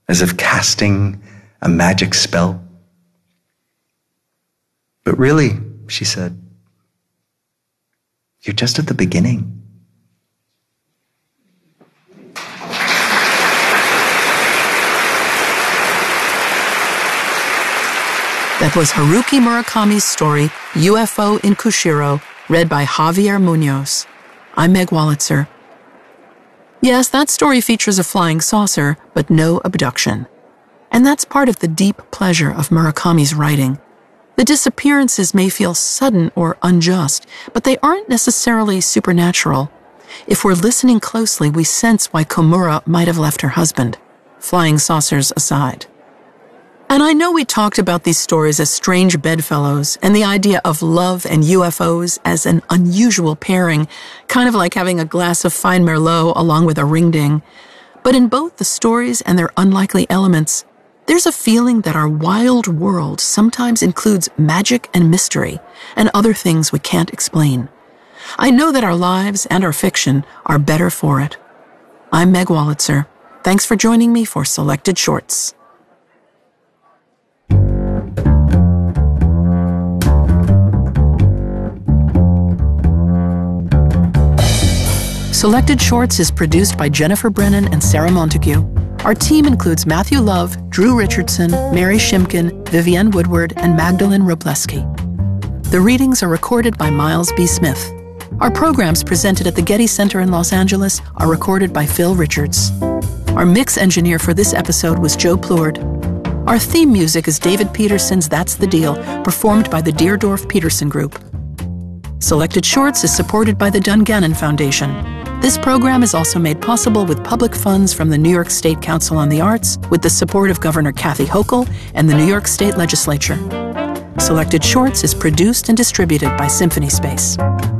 as if casting a magic spell. But really, she said, you're just at the beginning. That was Haruki Murakami's story, UFO in Kushiro, read by Javier Munoz. I'm Meg Wolitzer. Yes, that story features a flying saucer, but no abduction. And that's part of the deep pleasure of Murakami's writing. The disappearances may feel sudden or unjust, but they aren't necessarily supernatural. If we're listening closely, we sense why Komura might have left her husband, flying saucers aside. And I know we talked about these stories as strange bedfellows and the idea of love and UFOs as an unusual pairing, kind of like having a glass of fine Merlot along with a ring-ding. But in both the stories and their unlikely elements, there's a feeling that our wild world sometimes includes magic and mystery and other things we can't explain. I know that our lives and our fiction are better for it. I'm Meg Wolitzer. Thanks for joining me for Selected Shorts. Selected Shorts is produced by Jennifer Brennan and Sarah Montague. Our team includes Matthew Love, Drew Richardson, Mary Shimkin, Vivienne Woodward, and Magdalene Robleski. The readings are recorded by Miles B. Smith. Our programs presented at the Getty Center in Los Angeles are recorded by Phil Richards. Our mix engineer for this episode was Joe Plourde. Our theme music is David Peterson's That's the Deal, performed by the Deerdorf Peterson Group. Selected Shorts is supported by the Dungannon Foundation. This program is also made possible with public funds from the New York State Council on the Arts, with the support of Governor Kathy Hochul and the New York State Legislature. Selected Shorts is produced and distributed by Symphony Space.